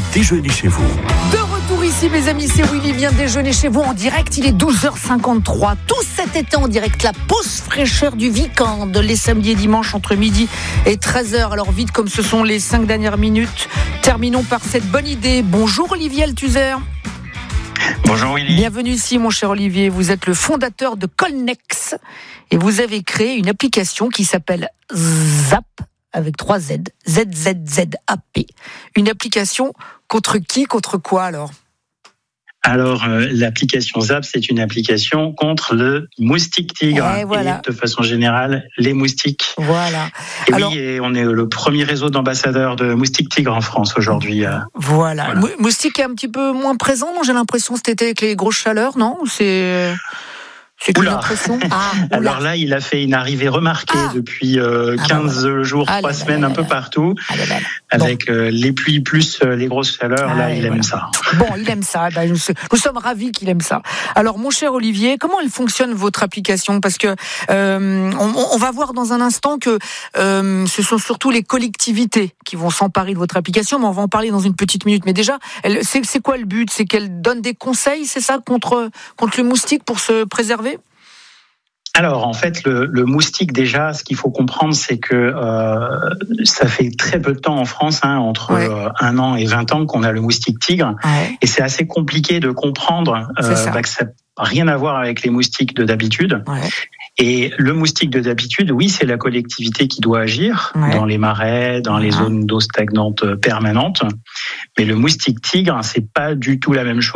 déjeuner chez vous. De retour ici, mes amis, c'est Willy vient déjeuner chez vous en direct. Il est 12h53. Tout cet été en direct, la pause fraîcheur du week-end, les samedis et dimanches entre midi et 13h. Alors vite, comme ce sont les 5 dernières minutes, terminons par cette bonne idée. Bonjour Olivier Althusser. Bonjour Willy. Bienvenue ici, mon cher Olivier. Vous êtes le fondateur de Colnex et vous avez créé une application qui s'appelle Zap avec 3 Z, ZZZAP. Une application contre qui, contre quoi alors ? Alors, l'application Zap, c'est une application contre le moustique tigre. Et voilà. Et de façon générale, les moustiques. Voilà. Et alors, oui, et on est le premier réseau d'ambassadeurs de moustiques tigres en France aujourd'hui. Voilà. Moustique est un petit peu moins présent, non ? J'ai l'impression cet été avec les grosses chaleurs, non ? Ou c'est une impression. Alors là, il a fait une arrivée remarquée depuis 15 jours, 3 semaines, un peu partout. Avec les pluies plus les grosses chaleurs, il aime ça. Bon, il aime ça. Nous sommes ravis qu'il aime ça. Alors, mon cher Olivier, comment elle fonctionne votre application ? Parce que on va voir dans un instant que ce sont surtout les collectivités qui vont s'emparer de votre application, mais on va en parler dans une petite minute. Mais déjà, c'est quoi le but ? C'est qu'elle donne des conseils, c'est ça, contre le moustique pour se préserver ? Alors, en fait, le moustique, déjà, ce qu'il faut comprendre, c'est que ça fait très peu de temps en France, entre 1 an et 20 ans, qu'on a le moustique tigre. Ouais. Et c'est assez compliqué de comprendre que ça n'a rien à voir avec les moustiques de d'habitude. Ouais. Et le moustique de d'habitude, oui, c'est la collectivité qui doit agir dans les marais, dans les zones d'eau stagnante permanente. Mais le moustique tigre, c'est pas du tout la même chose.